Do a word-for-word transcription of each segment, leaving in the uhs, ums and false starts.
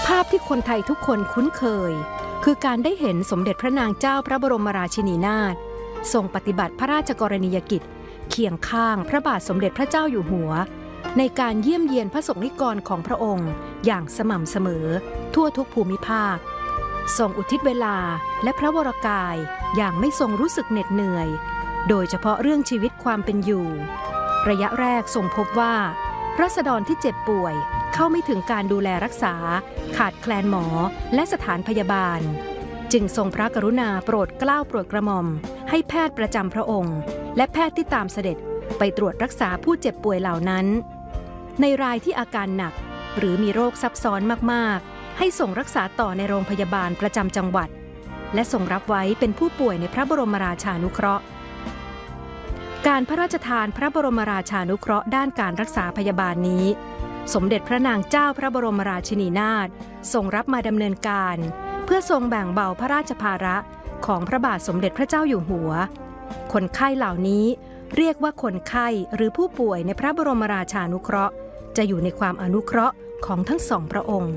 ภาพที่คนไทยทุกคนคุ้นเคยคือการได้เห็นสมเด็จพระนางเจ้าพระบรมราชินีนาถทรงปฏิบัติพระราชกรณียกิจเคียงข้างพระบาทสมเด็จพระเจ้าอยู่หัวในการเยี่ยมเยียนพระสงฆ์นิกรของพระองค์อย่างสม่ำเสมอทั่วทุกภูมิภาคทรงอุทิศเวลาและพระวรกายอย่างไม่ทรงรู้สึกเหน็ดเหนื่อยโดยเฉพาะเรื่องชีวิตความเป็นอยู่ระยะแรกทรงพบว่าราษฎรที่เจ็บป่วยเข้าไม่ถึงการดูแลรักษาขาดแคลนหมอและสถานพยาบาลจึงทรงพระกรุณาโปรดเกล้าโปรดกระหม่อมให้แพทย์ประจำพระองค์และแพทย์ที่ตามเสด็จไปตรวจรักษาผู้เจ็บป่วยเหล่านั้นในรายที่อาการหนักหรือมีโรคซับซ้อนมากๆให้ส่งรักษาต่อในโรงพยาบาลประจำจังหวัดและส่งรับไว้เป็นผู้ป่วยในพระบรมราชานุเคราะห์การพระราชทานพระบรมราชานุเคราะห์ด้านการรักษาพยาบาลนี้สมเด็จพระนางเจ้าพระบรมราชินีนาถทรงรับมาดำเนินการเพื่อทรงแบ่งเบาพระราชภาระของพระบาทสมเด็จพระเจ้าอยู่หัวคนไข้เหล่านี้เรียกว่าคนไข้หรือผู้ป่วยในพระบรมราชานุเคราะห์จะอยู่ในความอนุเคราะห์ของทั้งสองพระองค์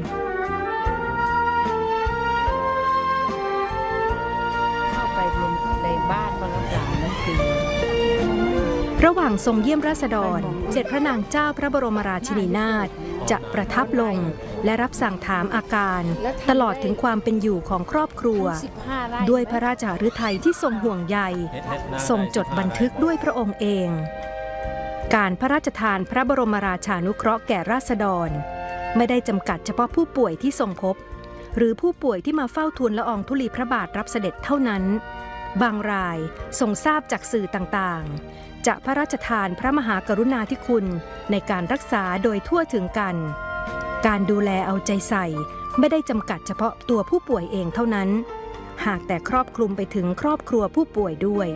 เข้าไปในบ้านก็รับหลานนั่นคือระหว่างทรงเยี่ยมราษฎรเสด็จพระนางเจ้าพระบรมราชินีนาถจะประทับลงและรับสั่งถามอาการตลอดถึงความเป็นอยู่ของครอบครัวด้วยพระราชฤทัยที่ทรงห่วงใยทรงจดบันทึกด้วยพระองค์เองการพระราชทานพระบรมราชานุเคราะห์แก่ราษฎรไม่ได้จำกัดเฉพาะผู้ป่วยที่ทรงพบหรือผู้ป่วยที่มาเฝ้าทูลละอองธุลีพระบาทรับเสด็จเท่านั้นบางรายทรงทราบจากสื่อต่างๆจะพระราชทานพระมหากรุณาธิคุณในการรักษาโดยทั่วถึงกันการดูแลเอาใจใส่ไม่ได้จำกัดเฉพาะตัวผู้ป่วยเองเท่านั้นหากแต่ครอบคลุมไปถึงครอบครัวผู้ป่วยด้วย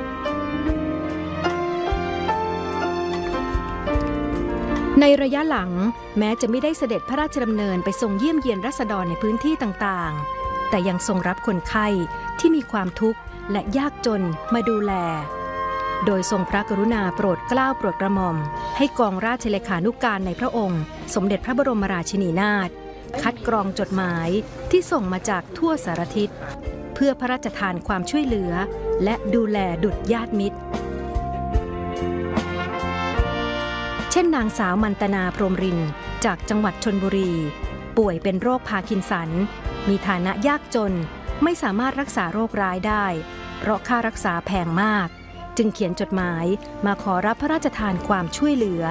ในระยะหลังแม้จะไม่ได้เสด็จพระราชดำเนินไปทรงเยี่ยมเยียนราษฎรในพื้นที่ต่างๆแต่ยังทรงรับคนไข้ที่มีความทุกข์และยากจนมาดูแลโดยทรงพระกรุณาโปรดเกล้าโปรดกระหม่อมให้กองราชเลขานุการในพระองค์สมเด็จพระบรมราชินีนาถคัดกรองจดหมายที่ส่งมาจากทั่วสารทิศเพื่อพระราชทานความช่วยเหลือและดูแลดุจญาติมิตรเช่นนางสาวมันตนาพรหมรินทร์จากจังหวัดชลบุรีป่วยเป็นโรคพาร์กินสันมีฐานะยากจนไม่สามารถรักษาโรคร้ายได้เพราะค่ารักษาแพงมากจึงเขียนจดหมายมาขอรับพระราชทานความช่วยเหลือ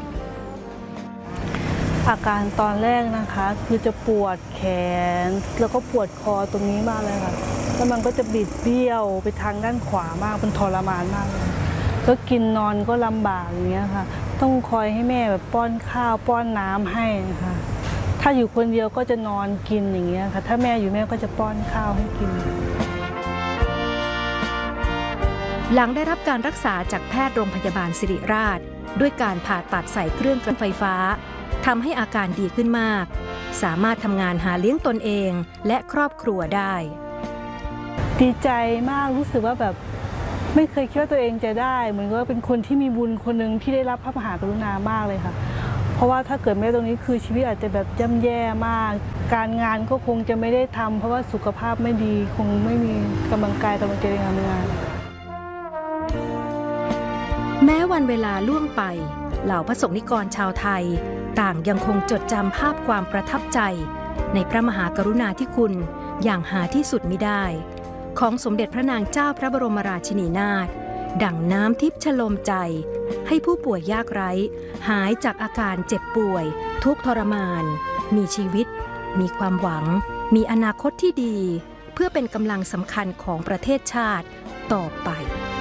อาการตอนแรกนะคะคือจะปวดแขนแล้วก็ปวดคอตรงนี้มากเลยค่ะแล้วมันก็จะบิดเบี้ยวไปทางด้านขวามากมันทรมานมากเลยก็กินนอนก็ลำบากอย่างเงี้ยค่ะต้องคอยให้แม่แบบป้อนข้าวป้อนน้ำให้นะคะถ้าอยู่คนเดียวก็จะนอนกินอย่างเงี้ยค่ะถ้าแม่อยู่แม่ก็จะป้อนข้าวให้กินหลังได้รับการรักษาจากแพทย์โรงพยาบาลศิริราชด้วยการผ่าตัดใส่เครื่องกระตุ้นไฟฟ้าทำให้อาการดีขึ้นมากสามารถทำงานหาเลี้ยงตนเองและครอบครัวได้ดีใจมากรู้สึกว่าแบบไม่เคยคิดว่าตัวเองจะได้เหมือนว่าเป็นคนที่มีบุญคนหนึ่งที่ได้รับพระมหากรุณามากเลยค่ะเพราะว่าถ้าเกิดไม่ตรงนี้คือชีวิตอาจจะแบบย่ำแย่มากการงานก็คงจะไม่ได้ทำเพราะว่าสุขภาพไม่ดีคงไม่มีกำลังกายกำลังใจในการทำงานแม้วันเวลาล่วงไปเหล่าพระสงฆ์นิกรชาวไทยต่างยังคงจดจำภาพความประทับใจในพระมหากรุณาธิคุณอย่างหาที่สุดมิได้ของสมเด็จพระนางเจ้าพระบรมราชินีนาถดั่งน้ำทิพย์ชโลมใจให้ผู้ป่วยยากไร้หายจากอาการเจ็บป่วยทุกข์ทรมานมีชีวิตมีความหวังมีอนาคตที่ดีเพื่อเป็นกำลังสำคัญของประเทศชาติต่อไป